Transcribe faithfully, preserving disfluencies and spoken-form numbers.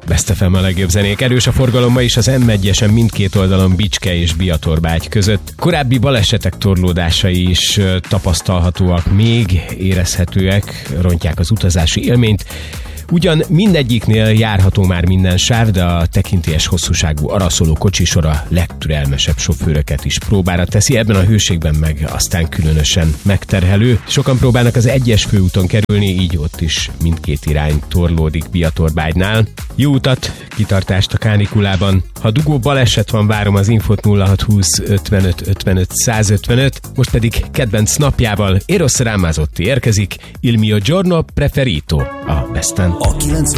Best ef em a legjobb zenék. Erős a forgalom ma is az em egyesen mindkét oldalon Bicske és Biatorbágy között. Korábbi balesetek torlódásai is tapasztalhatóak, még érezhetőek, rontják az utazási élményt. Ugyan mindegyiknél járható már minden sáv, de a tekintélyes hosszúságú araszoló kocsisor a legtürelmesebb sofőröket is próbára teszi, ebben a hőségben meg aztán különösen megterhelő. Sokan próbálnak az egyes főúton kerülni, így ott is mindkét irány torlódik Biatorbágynál. Jó utat, kitartást a kánikulában. Ha dugó baleset van, várom az infót nulla hat húsz ötvenöt ötvenöt százötvenöt, most pedig kedvenc napjával Eros Ramazzotti érkezik, Il mio giorno preferito a Besten. A kilencven